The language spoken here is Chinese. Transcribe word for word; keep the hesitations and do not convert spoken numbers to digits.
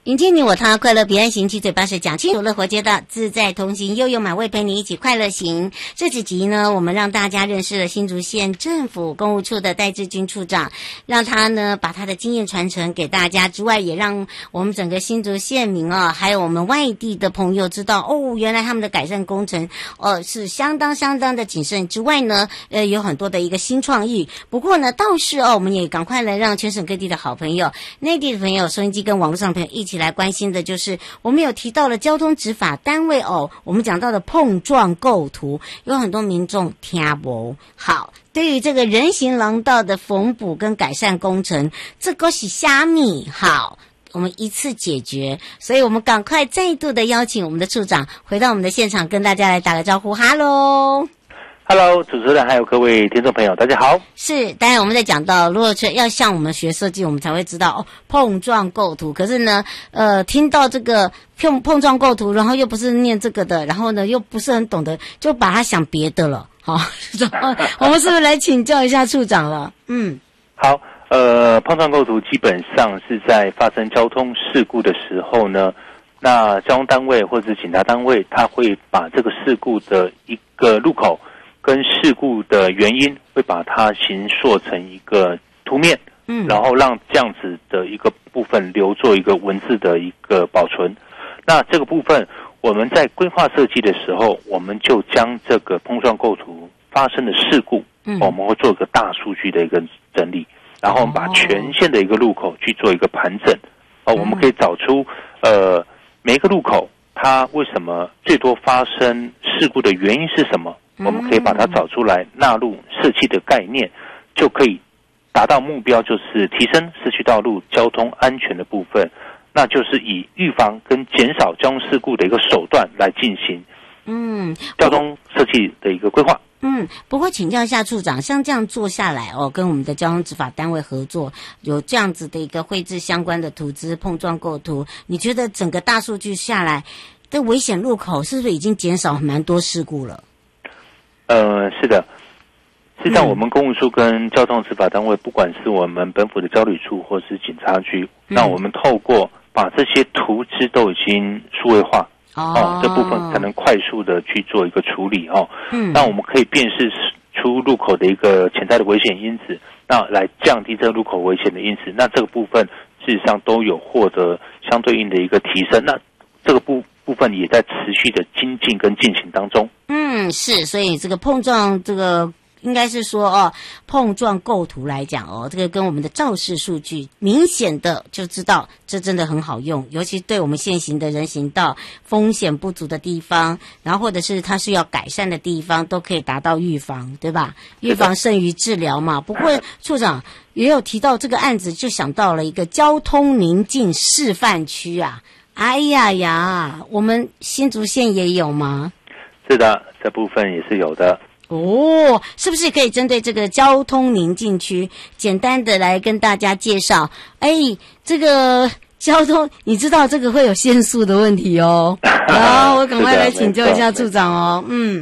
迎接你我他，快乐彼岸行，七嘴八舌讲清楚，乐活街道自在同行，悠悠马位陪你一起快乐行。这几集呢，我们让大家认识了新竹县政府公务处的戴志军处长，让他呢把他的经验传承给大家之外，也让我们整个新竹县民啊，还有我们外地的朋友知道哦，原来他们的改善工程呃是相当相当的谨慎之外呢，呃有很多的一个新创意。不过呢，倒是哦，我们也赶快来让全省各地的好朋友、内地的朋友、收音机跟网络上的朋友一起来关心的就是我们有提到了交通执法单位哦，我们讲到的碰撞构图，有很多民众听不好。对于这个人行廊道的缝补跟改善工程，这个是虾米好，我们一次解决，所以我们赶快再度的邀请我们的处长回到我们的现场，跟大家来打个招呼。哈喽。 Hello， 主持人还有各位听众朋友，大家好。 是，当然我们在讲到，如果要像我们学设计，我们才会知道哦，碰撞构图。可是呢，呃，听到这个碰碰撞构图，然后又不是念这个的，然后呢又不是很懂得，就把它想别的了。好，我们是不是来请教一下处长了？嗯， 好，呃，碰撞构图基本上是在发生交通事故的时候呢，那交通单位或者是警察单位，他会把这个事故的一个路口跟事故的原因会把它形塑成一个图面，嗯，然后让这样子的一个部分留作一个文字的一个保存。那这个部分我们在规划设计的时候，我们就将这个碰撞构图发生的事故，嗯，我们会做一个大数据的一个整理，然后我们把全线的一个路口去做一个盘整，哦，我们可以找出呃每一个路口它为什么最多发生事故的原因是什么。我们可以把它找出来，纳入设计的概念，就可以达到目标，就是提升市区道路交通安全的部分，那就是以预防跟减少交通事故的一个手段来进行，嗯，交通设计的一个规划。 嗯，不过请教一下处长，像这样做下来哦，跟我们的交通执法单位合作，有这样子的一个绘制相关的图资碰撞构图，你觉得整个大数据下来的危险路口是不是已经减少蛮多事故了？ 呃，是的，实际上我们公务处跟交通执法单位，不管是我们本府的交旅处或是警察局，嗯，那我们透过把这些图资都已经数位化，哦，哦这部分才能快速的去做一个处理哦。嗯，那我们可以辨识出路口的一个潜在的危险因子，那来降低这个路口危险的因子。那这个部分事实上都有获得相对应的一个提升。那这个部部分也在持续的精进跟进行当中。 嗯，是，所以这个碰撞，这个应该是说哦，碰撞构图来讲哦，这个跟我们的肇事数据明显的就知道，这真的很好用，尤其对我们现行的人行道风险不足的地方，然后或者是它需要改善的地方，都可以达到预防，对吧？预防胜于治疗嘛。不过处长也有提到这个案子，就想到了一个交通宁静示范区啊。哎呀呀，我们新竹县也有吗？ 是的，这部分也是有的。 哦，是不是可以针对这个交通宁静区，简单的来跟大家介绍？哎，这个交通，你知道这个会有限速的问题哦。然后我赶快来请教一下处长哦。嗯。